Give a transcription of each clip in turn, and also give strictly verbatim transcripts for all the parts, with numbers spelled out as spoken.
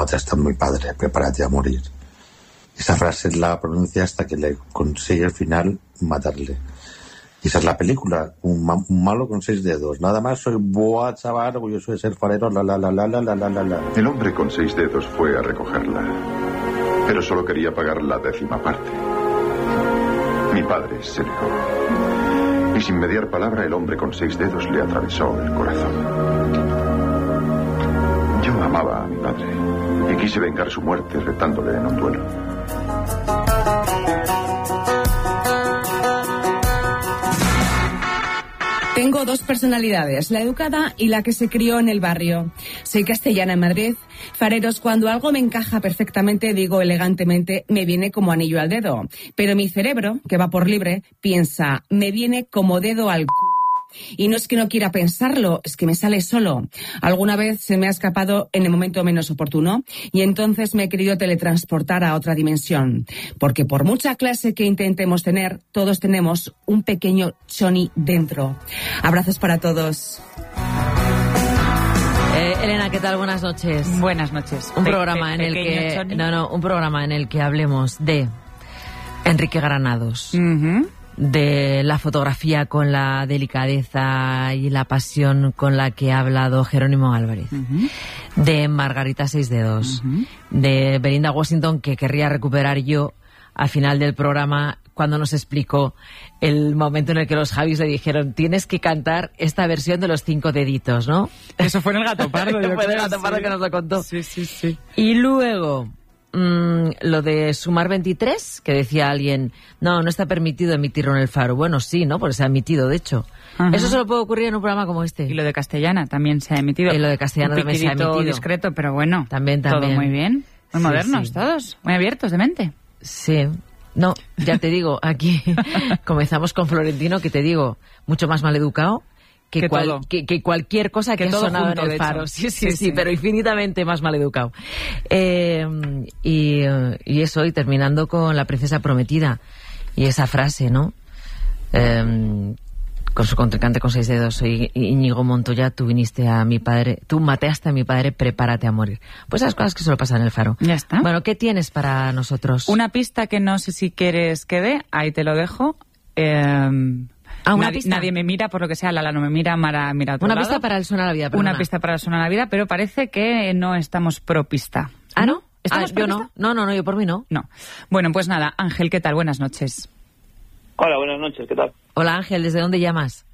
mataste a mi padre, prepárate a morir. Esa frase la pronuncia hasta que le consigue al final matarle. Y esa es la película, un, ma- un malo con seis dedos. Nada más, soy boa, chaval, orgulloso de ser farero, la la la la la la la la la. El hombre con seis dedos fue a recogerla, pero solo quería pagar la décima parte. Mi padre se negó. Y sin mediar palabra, el hombre con seis dedos le atravesó el corazón. Yo amaba a mi padre y quise vengar su muerte retándole en un duelo. Tengo dos personalidades, la educada y la que se crió en el barrio. Soy castellana en Madrid. Fareros, cuando algo me encaja perfectamente, digo elegantemente, me viene como anillo al dedo. Pero mi cerebro, que va por libre, piensa, me viene como dedo al c***. Y no es que no quiera pensarlo, es que me sale solo. Alguna vez se me ha escapado en el momento menos oportuno y entonces me he querido teletransportar a otra dimensión. Porque por mucha clase que intentemos tener, todos tenemos un pequeño choni dentro. Abrazos para todos. Eh, Elena, ¿qué tal? Buenas noches. Buenas noches. Un Pe- programa pe- en el pequeño que Choni. no, no, un programa en el que hablemos de Enrique Granados. Ujú. De la fotografía con la delicadeza y la pasión con la que ha hablado Jerónimo Álvarez, Uh-huh. de Margarita Seis Dedos, Uh-huh. de Belinda Washington, que querría recuperar yo al final del programa cuando nos explicó el momento en el que los Javis le dijeron tienes que cantar esta versión de los cinco deditos, ¿no? Eso fue en el Gato Pardo. yo Fue en el creo, Gato Pardo sí. que nos lo contó. Sí, sí, sí. Y luego, mmm, lo de Sumar veintitrés, que decía alguien, no, no está permitido emitirlo en el Faro. Bueno, sí, ¿no? Porque se ha emitido, de hecho. Ajá. Eso solo puede ocurrir en un programa como este. Y lo de Castellana también se ha emitido. Y lo de Castellana Un también se ha piquidito emitido. discreto, pero bueno. También, también. Todo muy bien. Muy Sí, modernos sí. todos. Muy abiertos de mente. Sí. No, ya te digo, aquí comenzamos con Florentino, que te digo, mucho más maleducado que, Que cual- todo. que, que cualquier cosa que, Que ha todo sonado junto, en de el hecho. Faro. Sí, sí, Sí, sí, sí. pero infinitamente más maleducado. Eh, y, eh, y eso, y terminando con La princesa prometida. Y esa frase, ¿no? Eh, con su contrincante con seis dedos, soy Íñigo Montoya, tú viniste a mi padre, tú mataste a mi padre, prepárate a morir. Pues esas cosas que solo pasan en el Faro. Ya está. Bueno, ¿qué tienes para nosotros? Una pista que no sé si quieres que dé, ahí te lo dejo. Eh, Ah, una nadie, pista. nadie me mira, por lo que sea, Lala no me mira, Mara mira a otro Una lado. pista para el Suena la Vida, perdona. Una pista para el Suena la Vida, pero parece que no estamos pro pista. ¿Ah, no? ¿Estamos Ah, pro yo pista? no. No, no, no, yo por mí no. No. Bueno, pues nada, Ángel, ¿qué tal? Buenas noches. Hola, buenas noches, ¿qué tal? Hola Ángel, ¿desde dónde llamas?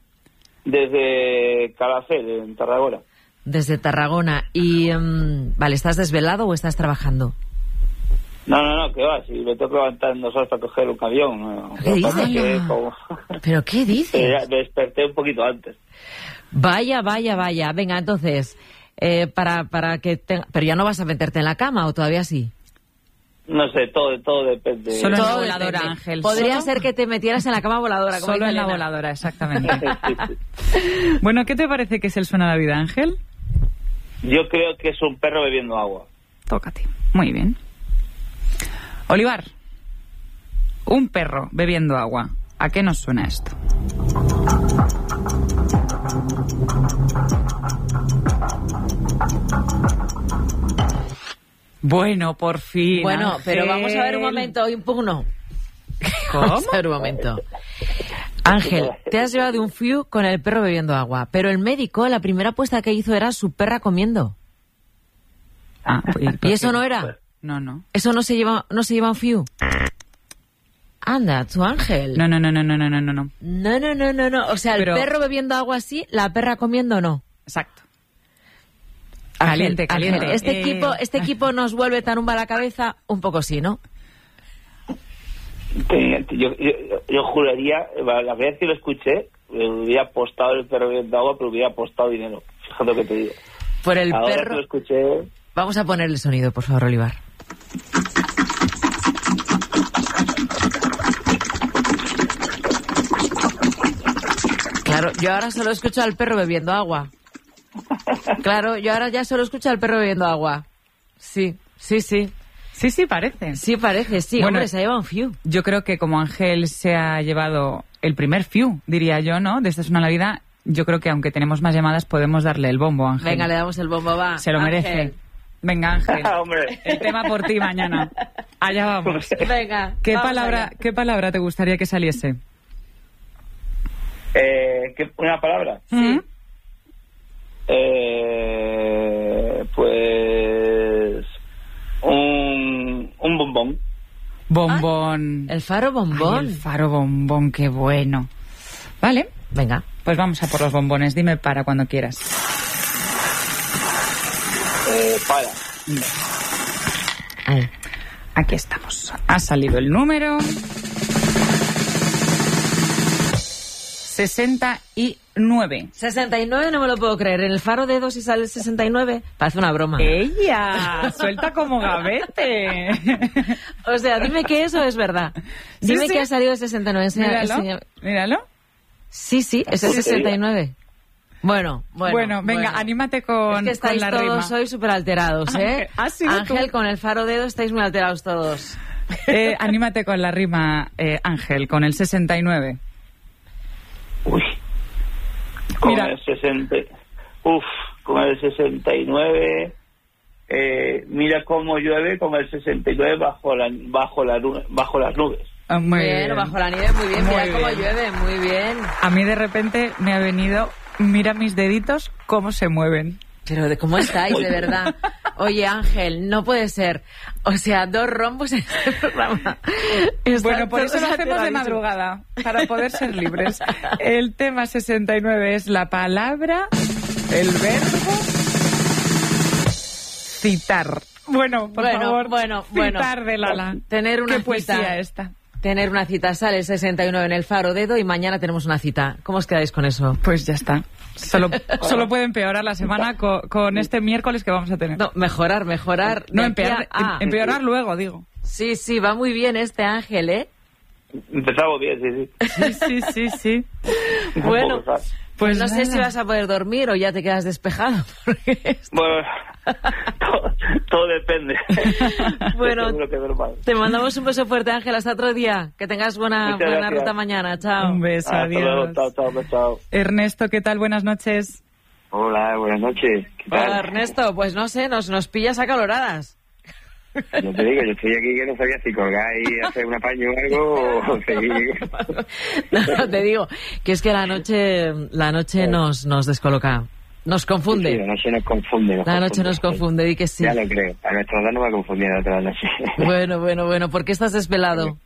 Desde Calafell, en Tarragona. Desde Tarragona. Y, mm, vale, ¿estás desvelado o estás trabajando? No, no, no, que va, si me tengo que levantar en dos horas para coger un camión. No, ¿Qué lo que pasa dices? es que como- ¿Pero qué Eh, dices? ya me desperté un poquito antes. Vaya, vaya, vaya. Venga, entonces, eh, para, para que te... Pero ya no vas a meterte en la cama, ¿o todavía sí? No sé, todo, todo depende. Solo en la Todo voladora, depende. Ángel. Podría Solo- ser que te metieras en la cama voladora. Como Solo dice en la Elena. voladora, exactamente. Sí, sí. Bueno, ¿qué te parece que es el Suena la Vida, Ángel? Yo creo que es un perro bebiendo agua. Tócate. Muy bien. Olivar, un perro bebiendo agua. ¿A qué nos suena esto? Bueno, por fin. Bueno, pero Ángel. vamos a ver un momento, impugno. ¿Cómo? Vamos a ver un momento. Ángel, te has llevado un fiu con el perro bebiendo agua, pero el médico, la primera apuesta que hizo era su perra comiendo. Ah, pues- ¿Y eso no era? No, no. ¿Eso no se lleva, no se lleva un fiu? Anda, tu Ángel. No, no, no, no, no, no, no, no. No, no, no, no, no. O sea, el Pero- perro bebiendo agua sí, la perra comiendo no. Exacto. Ángel, Caliente, caliente. Ángel, Este Eh, equipo, este equipo nos vuelve tan un a la cabeza, un poco sí, ¿no? Que- Yo, yo, yo juraría, la vez que lo escuché, me hubiera apostado el perro bebiendo agua, pero hubiera apostado dinero. Fíjate lo que te digo. Por el Ahora que perro. lo escuché... Vamos a poner el sonido, por favor, Olivar. Claro, yo ahora solo escucho al perro bebiendo agua. Claro, yo ahora ya solo escucho al perro bebiendo agua. Sí, sí, sí. Sí, sí, parece. Sí parece, sí. Bueno, Hombre, se ha llevado un fiu. Yo creo que como Ángel se ha llevado el primer fiu, diría yo, ¿no? De Esta es una Navidad, yo creo que aunque tenemos más llamadas podemos darle el bombo, Ángel. Venga, le damos el bombo, va. Se lo Ángel. merece. Venga, Ángel. Hombre. El tema por ti mañana. Allá vamos. Venga. ¿Qué vamos palabra, allá. ¿Qué palabra te gustaría que saliese? Eh, ¿qué, ¿Una palabra? ¿Mm? Eh, pues... Un, un bombón. Bombón. El faro bombón. Ay, el faro bombón, qué bueno. Vale, Venga. pues vamos a por los bombones. Dime para cuando quieras. Eh, para. Ahí. Aquí estamos. Ha salido el número... sesenta y nueve. sesenta y nueve no me lo puedo creer. En el faro de dos y sale el sesenta y nueve. Parece una broma. ¡Ella! Suelta como gavete. O sea, dime que eso es verdad. Dime Sí, sí. que ha salido el sesenta y nueve. Enseña- Míralo, enseña- míralo. Sí, sí, es el sesenta y nueve. Bueno, bueno. Bueno, venga, anímate con, Es que estáis con la rima. todos hoy súper alterados, ¿eh? Ángel, has sido Ángel, tú. con el faro dedo estáis muy alterados todos. Eh, anímate con la rima, eh, Ángel, con el sesenta y nueve. Uy. Con Mira. el sesenta... Uf, con el sesenta y nueve... Eh, mira cómo llueve con el sesenta y nueve bajo, la, bajo, la, nu- bajo las nubes. Ah, muy Bueno, bien. bajo la nieve, muy bien. Muy Mira cómo bien. llueve, muy bien. A mí de repente me ha venido, mira mis deditos, cómo se mueven. Pero de cómo estáis, de verdad. Oye, Ángel, no puede ser. O sea, dos rombos en este programa. Están Bueno, por eso todos lo hacemos de alteradísimos. madrugada, para poder ser libres. El tema sesenta y nueve es la palabra, el verbo, citar. Bueno, por Bueno, favor, bueno, bueno. citar de Lala. Tener una Qué poesía cita. esta. Tener una cita. Sale el sesenta y nueve en el faro dedo y mañana tenemos una cita. ¿Cómo os quedáis con eso? Pues ya está. Solo, solo puede empeorar la semana con, con este miércoles que vamos a tener. No, mejorar, mejorar. No, de aquí empeorar, a- ah. em- empeorar luego, digo. Sí, sí, va muy bien este Ángel, ¿eh? Empezamos bien, sí, sí. Sí, sí, sí, sí. Un Bueno, poco, ¿sabes? pues no nada. sé si vas a poder dormir o ya te quedas despejado. Porque esto- Bueno, todo, todo depende. Bueno, Seguro que es normal. te mandamos un beso fuerte, Ángel. Hasta otro día. Que tengas buena, Muchas buena gracias. ruta mañana. Chao. Un beso, Hasta luego, adiós. chao, chao, chao. Ernesto, ¿qué tal? Buenas noches. Hola, buenas noches. ¿Qué tal? Hola, Ernesto. Pues no sé, nos, nos pillas acaloradas. Yo te digo, yo estoy aquí que no sabía si colgar y hacer un apaño o algo o seguir. No, te digo que es que la noche, la noche nos, nos descoloca. Nos Sí, confunde. la noche nos confunde. Nos La noche nos confunde, di que sí. Ya lo creo. A nuestra edad no va a confundir a otra noche. Bueno, bueno, bueno. ¿Por qué estás desvelado?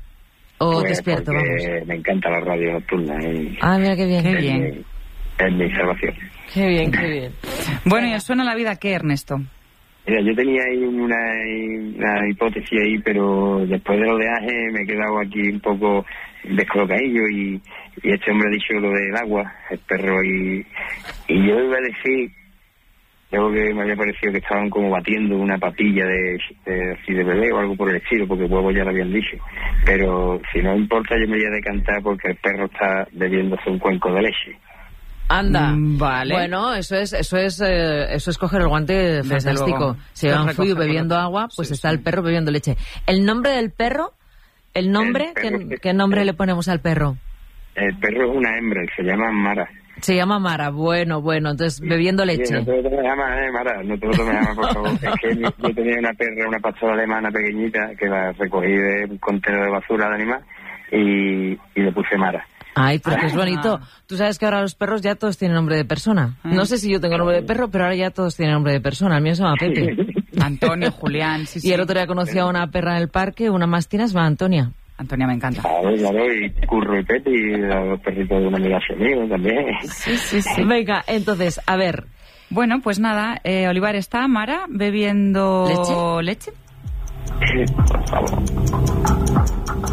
O Pues despierto, porque vamos. me encanta la radio nocturna. Y Ah, mira qué bien. Qué es bien. mi- Es mi salvación. Qué bien, qué bien. Bueno, ¿y os suena la vida qué, Ernesto? Mira, yo tenía ahí una, una hipótesis ahí, pero después del oleaje me he quedado aquí un poco descolocadillo y, y este hombre ha dicho lo del agua, el perro, y, y yo iba a decir, algo que me había parecido que estaban como batiendo una papilla de, de, así de bebé o algo por el estilo, porque huevos ya lo habían dicho. Pero si no importa, yo me voy a decantar porque el perro está bebiéndose un cuenco de leche. Anda. Mm, vale. Bueno, eso es, eso es, eh, eso es coger el guante fantástico. luego. Si Lo va un recoge fuyu por bebiendo lo- agua, pues Sí, está sí. el perro bebiendo leche. El nombre del perro, el nombre, El perro ¿qué, que- qué nombre le ponemos al perro? El perro es una hembra y se llama Mara. Se llama Mara. Bueno, bueno, entonces bebiendo Sí, leche. no te lo tomes a mal, eh, Mara, no te lo tomes a mal, por favor. Es que yo, yo tenía una perra, una pastora alemana pequeñita, que la recogí de un contenedor de basura de animal y, y le puse Mara. Ay, pero que es Ah. bonito. Tú sabes que ahora los perros ya todos tienen nombre de persona. Ah. No sé si yo tengo nombre de perro, pero ahora ya todos tienen nombre de persona. El mío se llama Pepe. Antonio, Julián, sí, sí. Y el otro día conocí a una perra en el parque, una mastina, se llama Antonia. Antonia me encanta. Claro, claro, y Curro y Pepe, y los perritos de una amiga mío también. Sí, sí, sí. Venga, entonces, a ver, Bueno, pues nada, eh, Olivar está, Mara, bebiendo ¿Leche? leche. Por favor.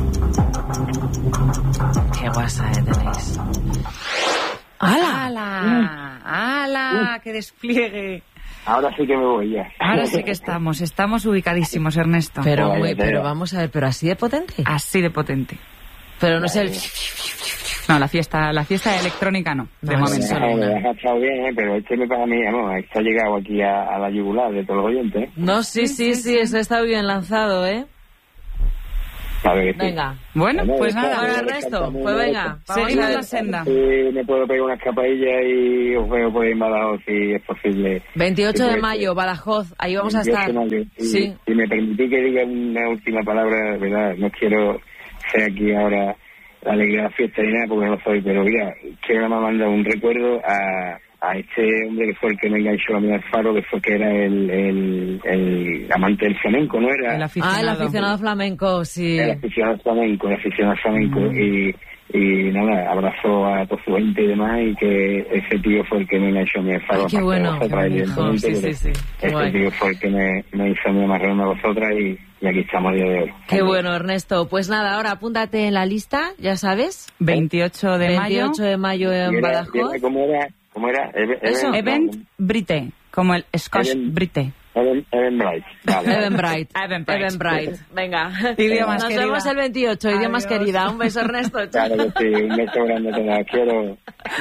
qué guasa eh, tenéis. ¡Hala! ¡Hala! ¡Hala! ¡Qué despliegue! Ahora sí que me voy ya. Ahora sí que estamos, estamos ubicadísimos, Ernesto. Pero, Vaya muy, tela. pero vamos a ver, pero así de potente. Así de potente. Pero no es el... No, la fiesta, la fiesta electrónica no, de No, momento. sí, solo una. Ha estado bien, ¿eh? Pero este me pasa a mí, vamos, esto ha llegado aquí a, a la yugular de todos los oyentes. ¿eh? No, sí, sí, sí, eso está bien lanzado, ¿eh? A ver, Venga. Bueno, Bueno, pues está nada. Bueno, Ernesto, pues venga. Vamos Seguimos a ver. la senda. Sí, me puedo pegar una escapadilla y os veo por ahí en Badajoz si es posible. veintiocho de Sí, mayo, Badajoz, ahí vamos a veintiocho estar. de mayo. Y, Sí. y me permití que diga una última palabra, ¿verdad? No quiero ser aquí ahora la alegría de la fiesta ni nada porque no lo soy, pero mira, quiero nada más mandar un recuerdo a, a este hombre que fue el que me enganchó a mí al faro, que fue que era el, el, el amante del flamenco, ¿no era? El aficionado. Ah, el aficionado flamenco, sí. El aficionado al flamenco, el aficionado al flamenco. Mm. Y, y nada, abrazó a toda su gente y demás, y que ese tío fue el que me enganchó a mí al faro. Ay, qué bueno. Vosotras, Qué bueno. Sí, sí, sí. Qué ese guay. tío fue el que me, me hizo a mí amarrarme a vosotras y, y aquí estamos a día de hoy. Qué bueno, Ernesto. Pues nada, ahora apúntate en la lista, ya sabes. veintiocho de mayo. veintiocho de mayo en Y era- Badajoz. y era ¿Cómo era? ¿Cómo era? Eve- Eso, Even- Event no, Brite, como el Scotch Event- Brite. Even- Eventbrite. Vale. Eventbrite. Eventbrite. Eventbrite. Venga. Idiomas Nos querida. vemos el veintiocho, idiomas Adiós. querida. Un beso, Ernesto. Claro que sí, un beso grande a todas. Quiero...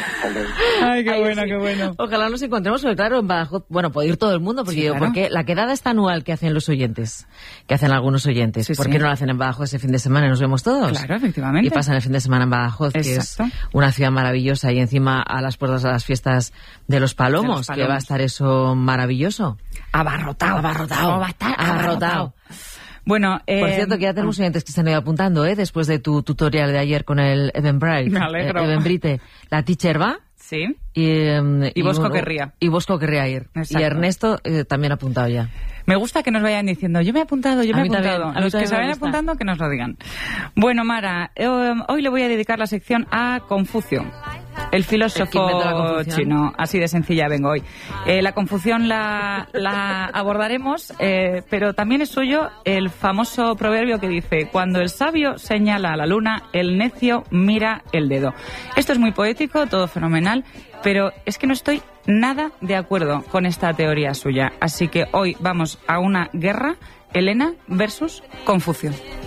Ay, qué Ahí bueno, sí. qué bueno. Ojalá nos encontremos, porque claro, en Badajoz, bueno, puede ir todo el mundo, porque, Sí, claro. porque la quedada está anual que hacen los oyentes, que hacen algunos oyentes. Sí, ¿Por sí. qué no lo hacen en Badajoz ese fin de semana y nos vemos todos? Claro, efectivamente. Y pasan el fin de semana en Badajoz, que Exacto. es una ciudad maravillosa, y encima a las puertas de las fiestas de los Palomos, De los que Palomos. va a estar eso maravilloso. Abarrotado. Abarrotado. Va a estar Abarrotado. abarrotado. Bueno, eh, Por cierto, que ya tenemos oyentes que se han ido apuntando, ¿eh? Después de tu tutorial de ayer con el Eventbrite. Me alegro. eh, Eventbrite. La teacher va. Sí. Y, eh, Y Bosco bueno, querría. Y Bosco querría ir. Exacto. Y Ernesto eh, también ha apuntado ya. Me gusta que nos vayan diciendo, yo me he apuntado, yo A me he mí también, apuntado. a mí Los que también se me vayan gusta. apuntando, que nos lo digan. Bueno, Mara, eh, hoy le voy a dedicar la sección a Confucio, el El que inventó la filósofo confusión. chino. Así de sencilla vengo hoy. Eh, la confusión la, la abordaremos, eh, pero también es suyo el famoso proverbio que dice, cuando el sabio señala a la luna, el necio mira el dedo. Esto es muy poético, todo fenomenal, pero es que no estoy nada de acuerdo con esta teoría suya. Así que hoy vamos a una guerra, Helena versus Confucio.